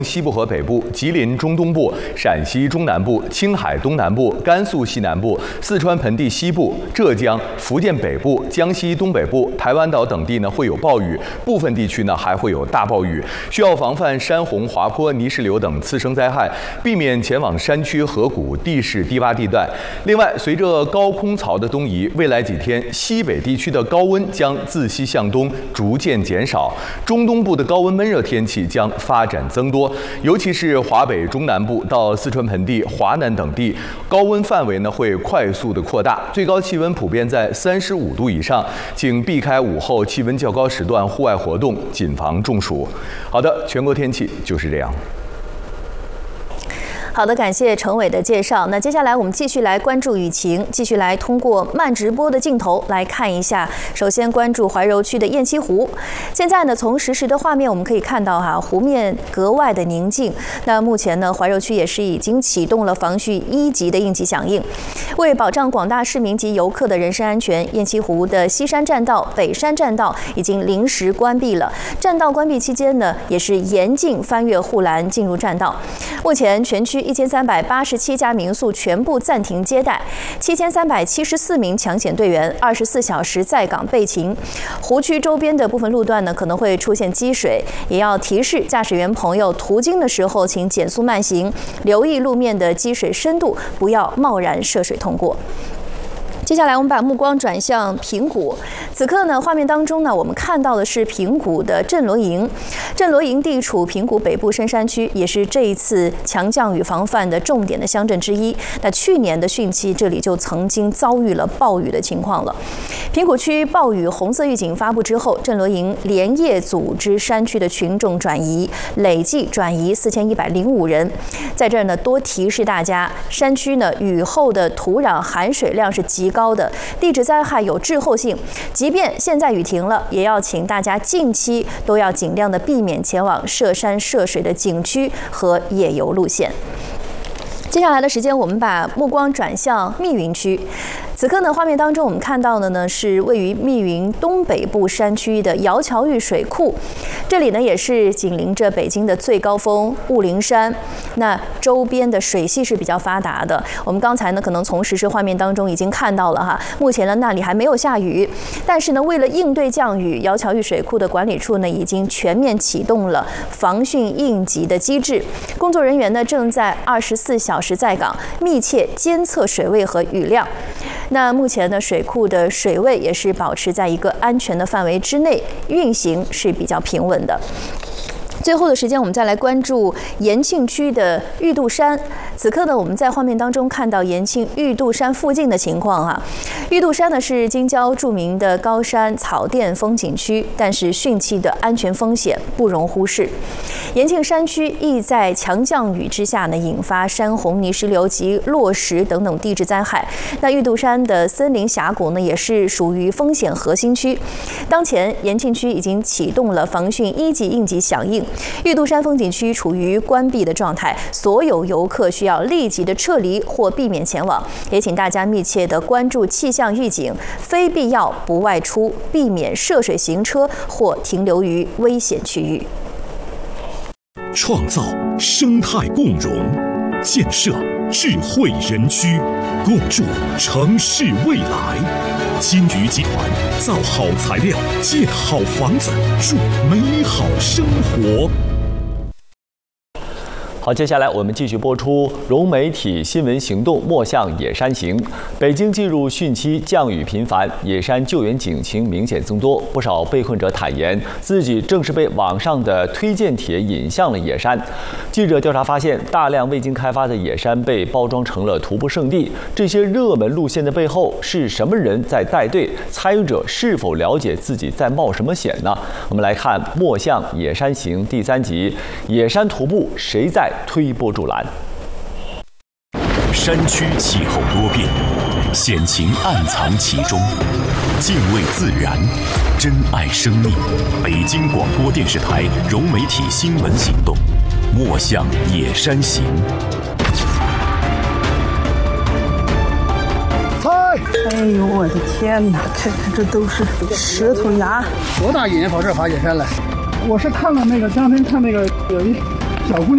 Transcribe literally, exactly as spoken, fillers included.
西部和北部、吉林中东部、陕西中南部、青海东南部、甘肃西南部、四川盆地西部、浙江、福建北部、江西东北部、台湾岛等地呢会有暴雨，部分地区呢还会有大暴雨，需要防范山洪、滑坡、泥石流等次生灾害，避免前往山区、河谷、地势低洼地带。另外，随着高空槽的东移，未来几天西北地区的高温将自西向东逐渐减少，中东部的高温闷热天气将发展增多。 尤其是华北中南部到四川盆地、华南等地，高温范围呢会快速的扩大，最高气温普遍在三十五度以上，请避开午后气温较高时段户外活动，谨防中暑。好的，全国天气就是这样。 好的，感谢程伟的介绍。那接下来我们继续来关注雨情，继续来通过慢直播的镜头来看一下。首先关注怀柔区的雁栖湖。现在呢，从实时的画面我们可以看到哈，湖面格外的宁静。那目前呢，怀柔区也是已经启动了防汛一级的应急响应。为保障广大市民及游客的人身安全，雁栖湖的西山栈道、北山栈道已经临时关闭了。栈道关闭期间呢，也是严禁翻越护栏进入栈道。目前全区 一千三百八十七家民宿全部暂停接待，七千三百七十四名抢险队员二十四小时在岗备勤。湖区周边的部分路段呢可能会出现积水，也要提示驾驶员朋友途经的时候请减速慢行，留意路面的积水深度，不要贸然涉水通过。 接下来，我们把目光转向平谷。此刻呢，画面当中呢，我们看到的是平谷的振罗营。振罗营地处平谷北部深山区，也是这一次强降雨防范的重点的乡镇之一。那去年的汛期，这里就曾经遭遇了暴雨的情况了。平谷区暴雨红色预警发布之后，振罗营连夜组织山区的群众转移，累计转移四千一百零五人。在这儿呢，多提示大家，山区呢雨后的土壤含水量是极高 高的地质灾害有滞后性，即便现在雨停了，也要请大家近期都要尽量的避免前往涉山涉水的景区和野游路线。 接下来的时间，我们把目光转向密云区。此刻呢，画面当中我们看到的呢是位于密云东北部山区的姚桥峪水库，这里呢也是紧邻着北京的最高峰雾灵山，那周边的水系是比较发达的。我们刚才呢可能从实时画面当中已经看到了哈，目前呢那里还没有下雨，但是呢为了应对降雨，姚桥峪水库的管理处呢已经全面启动了防汛应急的机制，工作人员呢正在二十四小时 在岗，密切监测水位和雨量。那目前呢，水库的水位也是保持在一个安全的范围之内，运行是比较平稳的。 最后的时间，我们再来关注延庆区的玉渡山。此刻呢，我们在画面当中看到延庆玉渡山附近的情况哈。玉渡山呢是京郊著名的高山草甸风景区，但是汛期的安全风险不容忽视。延庆山区易在强降雨之下呢，引发山洪、泥石流及落石等等地质灾害。那玉渡山的森林峡谷呢，也是属于风险核心区。当前延庆区已经启动了防汛一级应急响应。 玉渡山风景区处于关闭的状态，所有游客需要立即的撤离或避免前往。也请大家密切的关注气象预警，非必要不外出，避免涉水行车或停留于危险区域。 创造生态共融，建设智慧园区，共筑城市未来。金鱼集团造好材料，建好房子，筑美好生活。 好，接下来我们继续播出融媒体新闻行动莫向野山行。北京进入汛期，降雨频繁，野山救援警情明显增多。不少被困者坦言，自己正是被网上的推荐帖引向了野山。记者调查发现，大量未经开发的野山被包装成了徒步圣地。这些热门路线的背后是什么人在带队？参与者是否了解自己在冒什么险呢？我们来看《莫向野山行》第三集：野山徒步，谁在 推波助澜。 山区气候多变，险情暗藏其中。敬畏自然，珍爱生命。北京广播电视台融媒体新闻行动，莫向野山行。 嗨！哎呦，我的天哪！看看这都是石头崖，多大瘾跑这爬野山来？我是看了那个当天看那个有一小姑娘。